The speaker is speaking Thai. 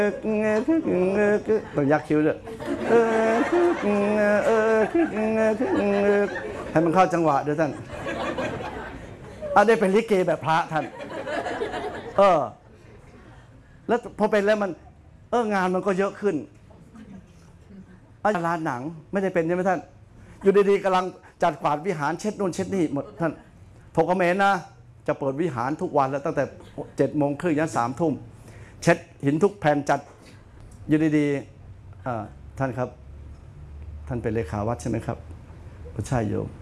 ต้องยักคิ้วด้วยให้มันเข้าจังหวะด้วยท่านได้เป็นลิเกแบบพระท่านแล้วพอเป็นแล้วมันงานมันก็เยอะขึ้นร้านหนังไม่ได้เป็นใช่ไหมท่านอยู่ดีๆกำลังจัดกวาดวิหารเช็ดนู่นเช็ดนี่หมดท่านผมก็เมนนะจะเปิดวิหารทุกวันแล้วตั้งแต่7:30ยัน3 ทุ่มเช็ดหินทุกแผ่นจัดอยู่ดีๆท่านครับท่านเป็นเลขาวัดใช่ไหมครับใช่โยม